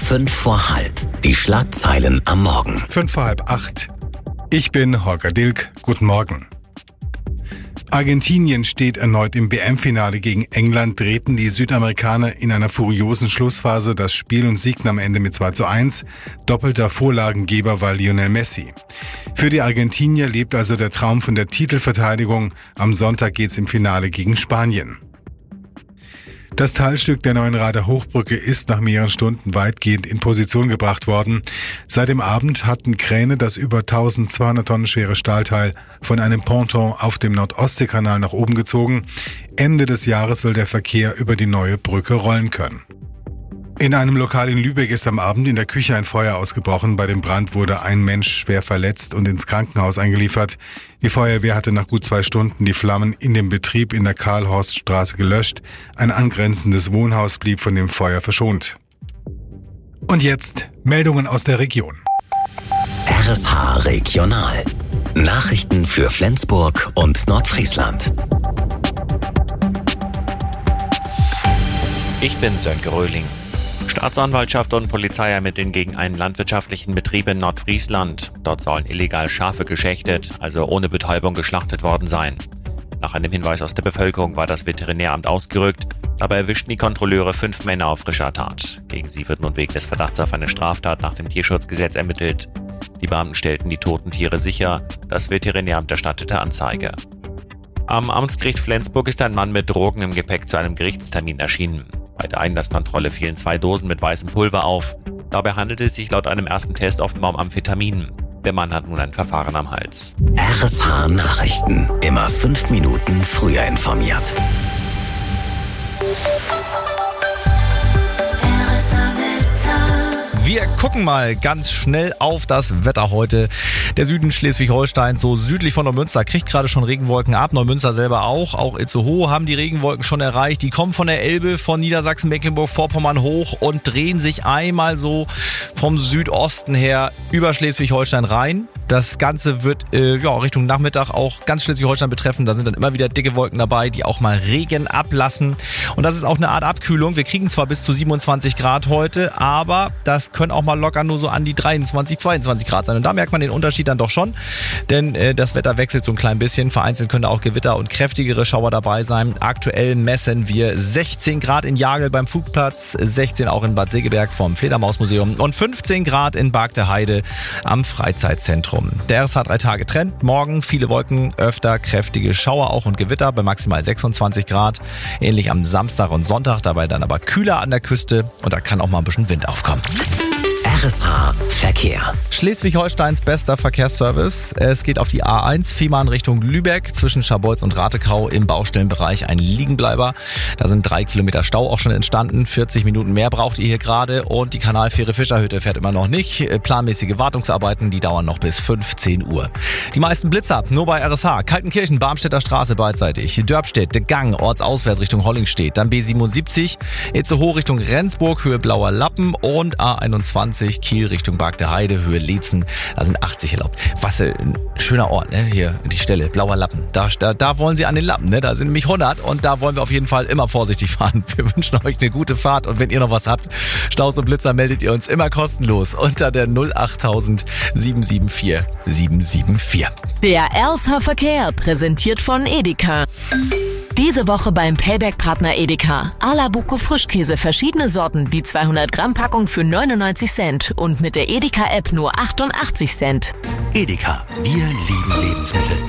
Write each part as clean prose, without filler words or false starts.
5 vor halb. Die Schlagzeilen am Morgen. 7:55. Ich bin Holger Dilk. Guten Morgen. Argentinien steht erneut im WM-Finale gegen England, drehten die Südamerikaner in einer furiosen Schlussphase das Spiel und siegten am Ende mit 2:1. Doppelter Vorlagengeber war Lionel Messi. Für die Argentinier lebt also der Traum von der Titelverteidigung. Am Sonntag geht's im Finale gegen Spanien. Das Teilstück der neuen Rader Hochbrücke ist nach mehreren Stunden weitgehend in Position gebracht worden. Seit dem Abend hatten Kräne das über 1200 Tonnen schwere Stahlteil von einem Ponton auf dem Nordostseekanal nach oben gezogen. Ende des Jahres soll der Verkehr über die neue Brücke rollen können. In einem Lokal in Lübeck ist am Abend in der Küche ein Feuer ausgebrochen. Bei dem Brand wurde ein Mensch schwer verletzt und ins Krankenhaus eingeliefert. Die Feuerwehr hatte nach gut 2 Stunden die Flammen in dem Betrieb in der Karl-Horst-Straße gelöscht. Ein angrenzendes Wohnhaus blieb von dem Feuer verschont. Und jetzt Meldungen aus der Region. RSH Regional. Nachrichten für Flensburg und Nordfriesland. Ich bin Sönke Röhling. Staatsanwaltschaft und Polizei ermitteln gegen einen landwirtschaftlichen Betrieb in Nordfriesland. Dort sollen illegal Schafe geschächtet, also ohne Betäubung geschlachtet worden sein. Nach einem Hinweis aus der Bevölkerung war das Veterinäramt ausgerückt. Dabei erwischten die Kontrolleure 5 Männer auf frischer Tat. Gegen sie wird nun wegen des Verdachts auf eine Straftat nach dem Tierschutzgesetz ermittelt. Die Beamten stellten die toten Tiere sicher. Das Veterinäramt erstattete Anzeige. Am Amtsgericht Flensburg ist ein Mann mit Drogen im Gepäck zu einem Gerichtstermin erschienen. Bei der Einlasskontrolle fielen 2 Dosen mit weißem Pulver auf. Dabei handelte es sich laut einem ersten Test offenbar um Amphetamin. Der Mann hat nun ein Verfahren am Hals. RSH Nachrichten. Immer 5 Minuten früher informiert. Wir gucken mal ganz schnell auf das Wetter heute. Der Süden Schleswig-Holsteins, so südlich von Neumünster, kriegt gerade schon Regenwolken ab. Neumünster selber auch. Auch Itzehoe haben die Regenwolken schon erreicht. Die kommen von der Elbe, von Niedersachsen, Mecklenburg-Vorpommern hoch und drehen sich einmal so vom Südosten her über Schleswig-Holstein rein. Das Ganze wird Richtung Nachmittag auch ganz Schleswig-Holstein betreffen. Da sind dann immer wieder dicke Wolken dabei, die auch mal Regen ablassen. Und das ist auch eine Art Abkühlung. Wir kriegen zwar bis zu 27 Grad heute, aber das können auch mal locker nur so an die 23, 22 Grad sein. Und da merkt man den Unterschied dann doch schon, denn das Wetter wechselt so ein klein bisschen. Vereinzelt können auch Gewitter und kräftigere Schauer dabei sein. Aktuell messen wir 16 Grad in Jagel beim Flugplatz, 16 auch in Bad Segeberg vom Fledermausmuseum und 15 Grad in Bargteheide am Freizeitzentrum. Der RSH 3-Tage-Trend. Morgen viele Wolken, öfter kräftige Schauer auch und Gewitter bei maximal 26 Grad. Ähnlich am Samstag und Sonntag, dabei dann aber kühler an der Küste und da kann auch mal ein bisschen Wind aufkommen. RSH Verkehr. Schleswig-Holsteins bester Verkehrsservice. Es geht auf die A1 Fehmarn Richtung Lübeck zwischen Scharbeutz und Ratekau im Baustellenbereich ein Liegenbleiber. Da sind 3 Kilometer Stau auch schon entstanden. 40 Minuten mehr braucht ihr hier gerade und die Kanalfähre Fischerhütte fährt immer noch nicht. Planmäßige Wartungsarbeiten, die dauern noch bis 15 Uhr. Die meisten Blitzer nur bei RSH. Kaltenkirchen, Barmstädter Straße beidseitig. Dörpstedt, De Gang, ortsauswärts Richtung Hollingstedt. Dann B77, Itzehoe Richtung Rendsburg, Höhe Blauer Lappen und A21 Kiel Richtung Bargteheide, Höhe Liezen, da sind 80 erlaubt. Was ein schöner Ort, ne? Hier die Stelle, Blauer Lappen. Da wollen sie an den Lappen, ne? Da sind nämlich 100 und da wollen wir auf jeden Fall immer vorsichtig fahren. Wir wünschen euch eine gute Fahrt und wenn ihr noch was habt, Staus und Blitzer, meldet ihr uns immer kostenlos unter der 08000 774 774. Der RSH Verkehr präsentiert von Edeka. Diese Woche beim Payback-Partner Edeka. Alabuco Frischkäse, verschiedene Sorten, die 200 Gramm Packung für 99 Cent und mit der Edeka-App nur 88 Cent. Edeka, wir lieben Lebensmittel.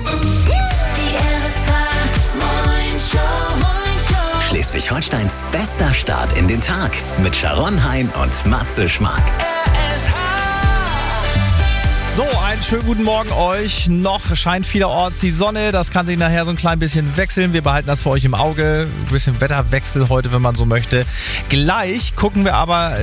Schleswig-Holsteins bester Start in den Tag mit Sharon Hein und Matze Schmark. So, einen schönen guten Morgen euch. Noch scheint vielerorts die Sonne. Das kann sich nachher so ein klein bisschen wechseln. Wir behalten das für euch im Auge. Ein bisschen Wetterwechsel heute, wenn man so möchte. Gleich gucken wir aber